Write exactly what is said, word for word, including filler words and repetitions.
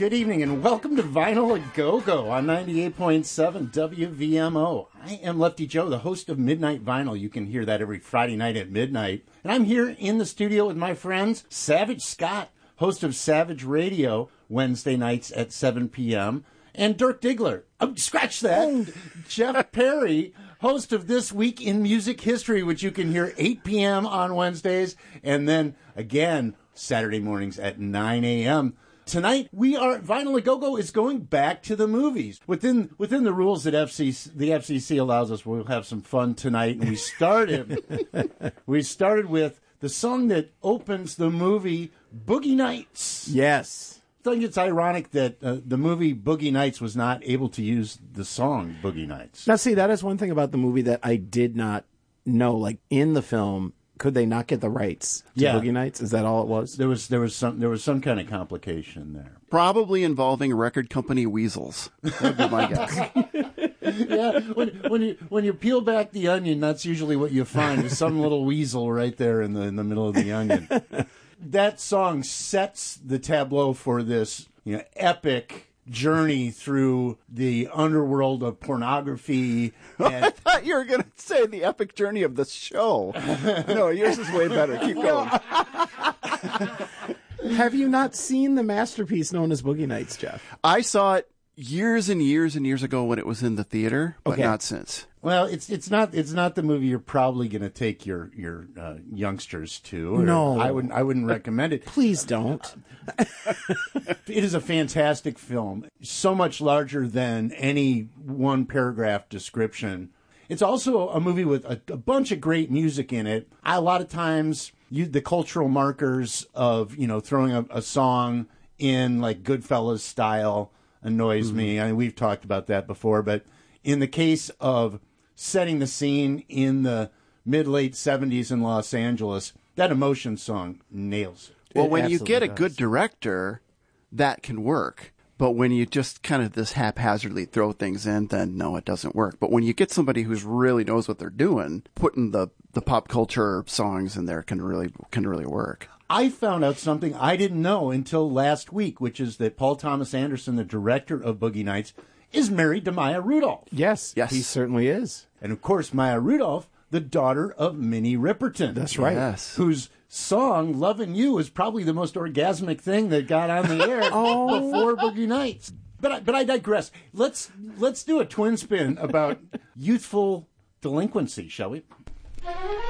Good evening and welcome to Vinyl A Go-Go on ninety-eight point seven W V M O. I am Lefty Joe, the host of Midnight Vinyl. You can hear that every Friday night at midnight. And I'm here in the studio with my friends, Savage Scott, host of Savage Radio, Wednesday nights at seven p.m., and Dirk Diggler. Oh, scratch that. Jeff Perry, host of This Week in Music History, which you can hear eight p.m. on Wednesdays, and then again Saturday mornings at nine a.m. Tonight, we are Vinyl A Go-Go is going back to the movies. Within within the rules that F C C, the F C C allows us, we'll have some fun tonight. And we started we started with the song that opens the movie Boogie Nights. Yes. I think it's ironic that uh, the movie Boogie Nights was not able to use the song Boogie Nights. Now, see, that is one thing about the movie that I did not know. Like, in the film, could they not get the rights to Yeah. Boogie Nights? Is that all it was? There was there was some there was some kind of complication there. Probably involving record company weasels. That would be my guess. Yeah, when, when you when you peel back the onion, that's usually what you find is some little weasel right there in the in the middle of the onion. That song sets the tableau for this, you know, epic journey through the underworld of pornography. And I thought you were going to say the epic journey of the show. No, yours is way better. Keep going. Have you not seen the masterpiece known as Boogie Nights, Jeff? I saw it years and years and years ago when it was in the theater, but Okay. not since. well, it's it's not it's not the movie you're probably going to take your your uh, youngsters to. Or No. I wouldn't I wouldn't recommend it. Please don't. It is a fantastic film, so much larger than any one paragraph description. It's also a movie with a, a bunch of great music in it. I, a lot of times, you, the cultural markers of, you know, throwing a, a song in like Goodfellas style annoys Mm-hmm. me. I mean, we've talked about that before, but in the case of setting the scene in the mid-late seventies in Los Angeles, that Emotion song nails it. Well, It when you absolutely get a does. good director, that can work. But when you just kind of this haphazardly throw things in, then no, it doesn't work. But when you get somebody who's really knows what they're doing, putting the, the pop culture songs in there can really can really work. I found out something I didn't know until last week, which is that Paul Thomas Anderson, the director of Boogie Nights, is married to Maya Rudolph. Yes, Yes. he certainly is. And of course, Maya Rudolph, the daughter of Minnie Riperton. That's right. Yes. Whose song, Lovin' You, is probably the most orgasmic thing that got on the air before Boogie Nights. But I, but I digress. Let's, let's do a twin spin about youthful delinquency, shall we?